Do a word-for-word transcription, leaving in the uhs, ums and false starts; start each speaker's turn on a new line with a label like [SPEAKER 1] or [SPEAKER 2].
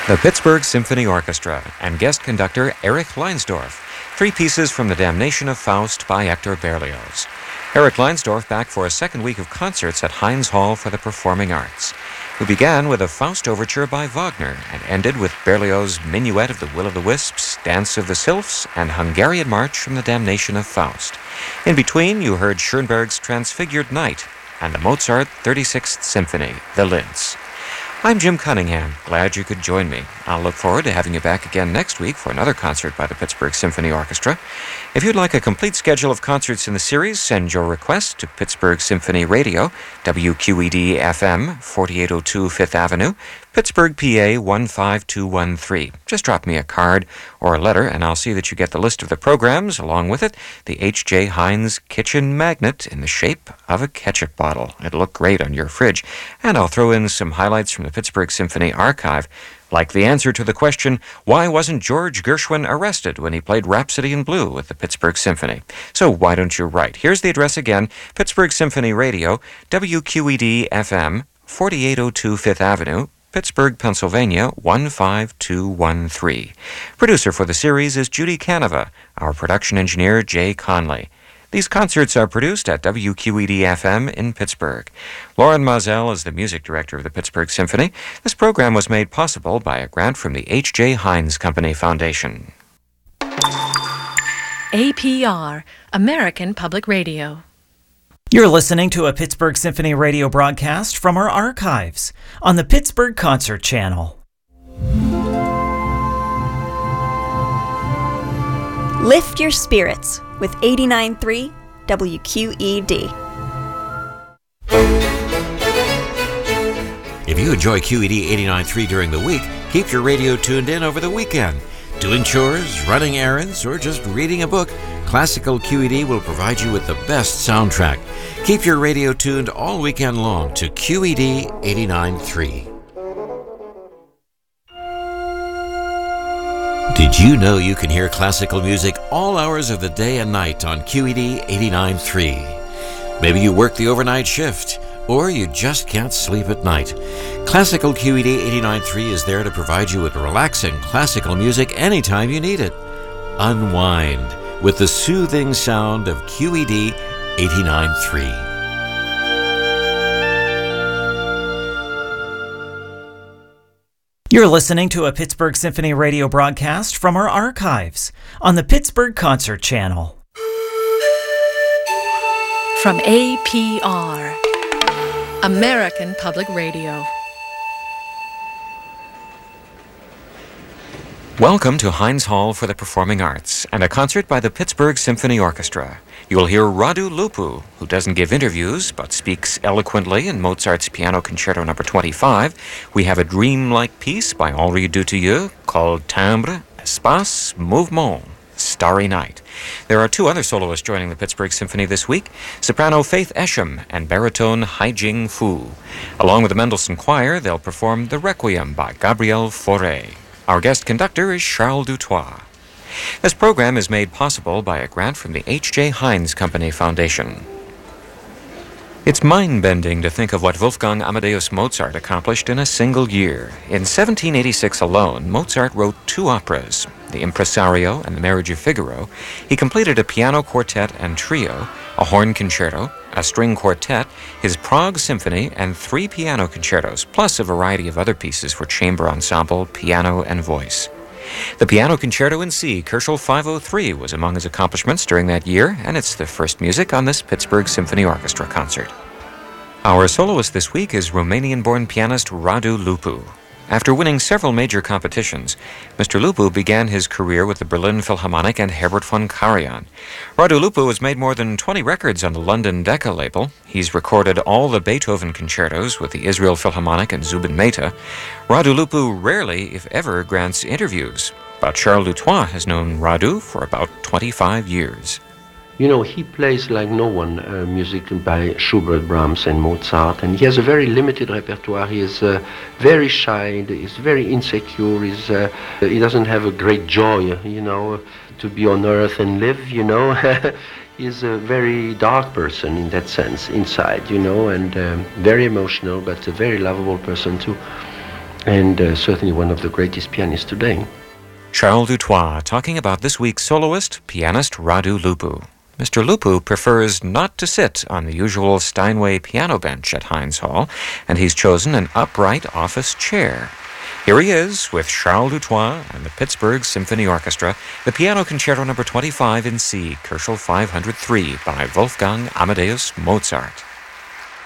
[SPEAKER 1] The Pittsburgh Symphony Orchestra and guest conductor Erich Leinsdorf. Three pieces from The Damnation of Faust by Hector Berlioz. Erich Leinsdorf back for a second week of concerts at Heinz Hall for the Performing Arts. We began with a Faust overture by Wagner and ended with Berlioz's Minuet of the Will-o'-the-Wisps, Dance of the Sylphs, and Hungarian March from The Damnation of Faust. In between, you heard Schoenberg's Transfigured Night and the Mozart thirty-sixth Symphony, The Linz. I'm Jim Cunningham. Glad you could join me. I'll look forward to having you back again next week for another concert by the Pittsburgh Symphony Orchestra. If you'd like a complete schedule of concerts in the series, send your request to Pittsburgh Symphony Radio, W Q E D F M, forty-eight oh two Fifth Avenue, Pittsburgh, P A one five two one three. Just drop me a card or a letter, and I'll see that you get the list of the programs, along with it, the H J. Heinz kitchen magnet in the shape of a ketchup bottle. It'll look great on your fridge. And I'll throw in some highlights from the Pittsburgh Symphony Archive, like the answer to the question, why wasn't George Gershwin arrested when he played Rhapsody in Blue with the Pittsburgh Symphony? So why don't you write? Here's the address again, Pittsburgh Symphony Radio, W Q E D F M, forty-eight oh two Fifth Avenue, Pittsburgh, Pennsylvania, one five two one three. Producer for the series is Judy Canova, our production engineer, Jay Conley. These concerts are produced at W Q E D F M in Pittsburgh. Lauren Moselle is the music director of the Pittsburgh Symphony. This program was made possible by a grant from the H J. Heinz Company Foundation.
[SPEAKER 2] A P R, American Public Radio.
[SPEAKER 3] You're listening to a Pittsburgh Symphony Radio broadcast from our archives on the Pittsburgh Concert Channel.
[SPEAKER 4] Lift your spirits with eighty-nine point three W Q E D.
[SPEAKER 5] If you enjoy Q E D eighty-nine point three during the week, keep your radio tuned in over the weekend. Doing chores, running errands, or just reading a book, Classical Q E D will provide you with the best soundtrack. Keep your radio tuned all weekend long to Q E D eighty-nine point three. Did you know you can hear classical music all hours of the day and night on Q E D eighty-nine point three? Maybe you work the overnight shift, or you just can't sleep at night. Classical Q E D eighty-nine point three is there to provide you with relaxing classical music anytime you need it. Unwind with the soothing sound of Q E D eighty-nine point three.
[SPEAKER 3] You're listening to a Pittsburgh Symphony Radio broadcast from our archives on the Pittsburgh Concert Channel.
[SPEAKER 2] From A P R, American Public Radio.
[SPEAKER 1] Welcome to Heinz Hall for the Performing Arts and a concert by the Pittsburgh Symphony Orchestra. You'll hear Radu Lupu, who doesn't give interviews but speaks eloquently in Mozart's Piano Concerto number twenty-five. We have a dreamlike piece by Henri Dutilleux called Timbre, Espace, Mouvement, Starry Night. There are two other soloists joining the Pittsburgh Symphony this week, soprano Faith Esham and baritone Haijing Fu. Along with the Mendelssohn Choir, they'll perform the Requiem by Gabriel Fauré. Our guest conductor is Charles Dutoit. This program is made possible by a grant from the H J. Heinz Company Foundation. It's mind-bending to think of what Wolfgang Amadeus Mozart accomplished in a single year. In seventeen eighty-six alone, Mozart wrote two operas, The Impresario and The Marriage of Figaro. He completed a piano quartet and trio, a horn concerto, a string quartet, his Prague Symphony, and three piano concertos, plus a variety of other pieces for chamber ensemble, piano, and voice. The Piano Concerto in C, Koelschel five oh three, was among his accomplishments during that year, and it's the first music on this Pittsburgh Symphony Orchestra concert. Our soloist this week is Romanian-born pianist Radu Lupu. After winning several major competitions, Mister Lupu began his career with the Berlin Philharmonic and Herbert von Karajan. Radu Lupu has made more than twenty records on the London Decca label. He's recorded all the Beethoven concertos with the Israel Philharmonic and Zubin Mehta. Radu Lupu rarely, if ever, grants interviews, but Charles Dutoit has known Radu for about twenty-five years.
[SPEAKER 6] You know, he plays like no one uh, music by Schubert, Brahms, and Mozart, and he has a very limited repertoire. He is uh, very shy, he's very insecure, he's, uh, he doesn't have a great joy, you know, to be on earth and live, you know. He's a very dark person in that sense, inside, you know, and um, very emotional, but a very lovable person too. and uh, certainly one of the greatest pianists today.
[SPEAKER 1] Charles Dutoit talking about this week's soloist, pianist Radu Lupu. Mister Lupu prefers not to sit on the usual Steinway piano bench at Heinz Hall, and he's chosen an upright office chair. Here he is with Charles Dutoit and the Pittsburgh Symphony Orchestra, the Piano Concerto number twenty-five in C, Koelschel five hundred three by Wolfgang Amadeus Mozart.